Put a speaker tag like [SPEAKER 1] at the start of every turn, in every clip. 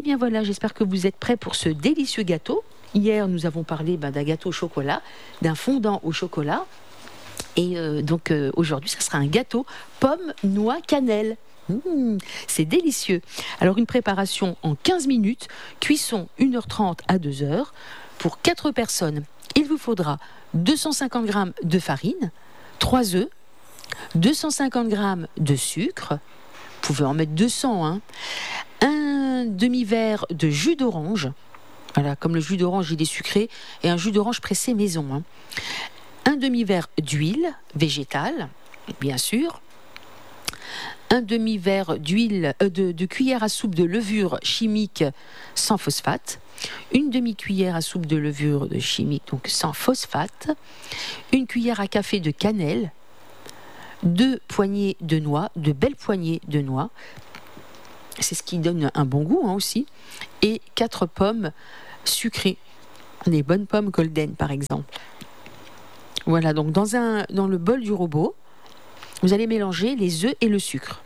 [SPEAKER 1] Eh bien voilà, j'espère que vous êtes prêts pour ce délicieux gâteau. Hier, nous avons parlé d'un gâteau au chocolat, d'un fondant au chocolat. Et donc aujourd'hui, ça sera un gâteau pomme, noix, cannelle. C'est délicieux. Alors une préparation en 15 minutes, cuisson 1h30 à 2h. Pour 4 personnes, il vous faudra 250 g de farine, 3 œufs, 250 g de sucre, vous pouvez en mettre 200, hein, un demi-verre de jus d'orange, voilà, comme le jus d'orange il est sucré, et un jus d'orange pressé maison, hein. Un demi-verre d'huile végétale, bien sûr, un demi-verre d'huile, de cuillère à soupe de levure chimique sans phosphate, une demi-cuillère à soupe de levure chimique, donc sans phosphate, une cuillère à café de cannelle, 2 poignées de noix, de belles poignées de noix, c'est ce qui donne un bon goût, hein, aussi, et 4 pommes sucrées, des bonnes pommes golden par exemple. Voilà, donc dans le bol du robot, vous allez mélanger les œufs et le sucre.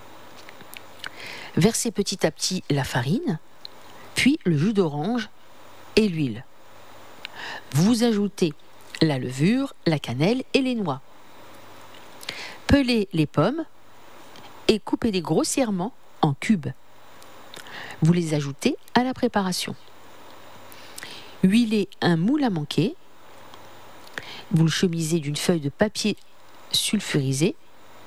[SPEAKER 1] Versez petit à petit la farine, puis le jus d'orange et l'huile. Vous ajoutez la levure, la cannelle et les noix. Pelez les pommes et coupez-les grossièrement en cubes. Vous les ajoutez à la préparation. Huilez un moule à manquer. Vous le chemisez d'une feuille de papier sulfurisé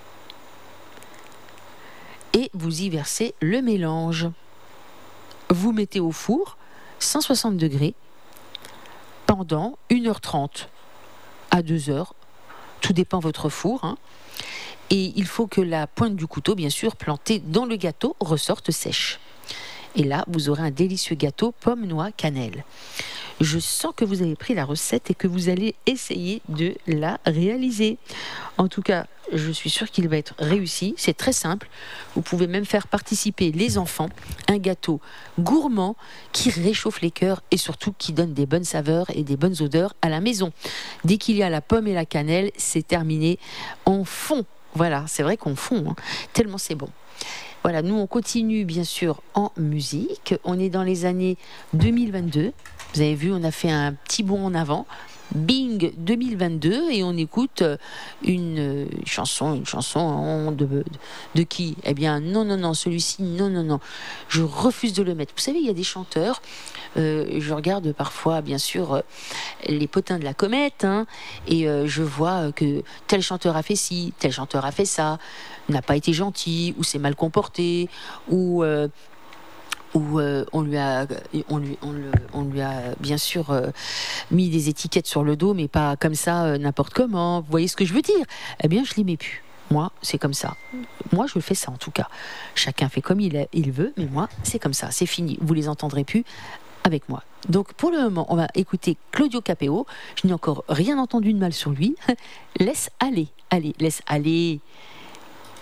[SPEAKER 1] et vous y versez le mélange. Vous mettez au four 160 degrés pendant 1h30 à 2h. Tout dépend de votre four, hein. Et il faut que la pointe du couteau, bien sûr, plantée dans le gâteau, ressorte sèche. Et là, vous aurez un délicieux gâteau pomme, noix, cannelle. Je sens que vous avez pris la recette et que vous allez essayer de la réaliser. En tout cas, je suis sûre qu'il va être réussi. C'est très simple. Vous pouvez même faire participer les enfants. Un gâteau gourmand qui réchauffe les cœurs et surtout qui donne des bonnes saveurs et des bonnes odeurs à la maison. Dès qu'il y a la pomme et la cannelle, c'est terminé. On fond. Voilà, c'est vrai qu'on fond, hein, tellement c'est bon. Voilà, nous on continue bien sûr en musique. On est dans les années 2022. Vous avez vu, on a fait un petit bond en avant. Bing 2022 et on écoute une chanson de qui? Eh bien non, celui-ci, non. Je refuse de le mettre. Vous savez, il y a des chanteurs, je regarde parfois bien sûr les potins de la comète, hein, et je vois que tel chanteur a fait ci, tel chanteur a fait ça, n'a pas été gentil, ou s'est mal comporté, ou on lui a bien sûr mis des étiquettes sur le dos, mais pas comme ça, n'importe comment. Vous voyez ce que je veux dire? Eh bien, je l'aimais plus. Moi, c'est comme ça. Moi, je fais ça en tout cas. Chacun fait comme il veut, mais moi, c'est comme ça. C'est fini. Vous les entendrez plus avec moi. Donc, pour le moment, on va écouter Claudio Capéo. Je n'ai encore rien entendu de mal sur lui. Laisse aller. Allez, laisse aller.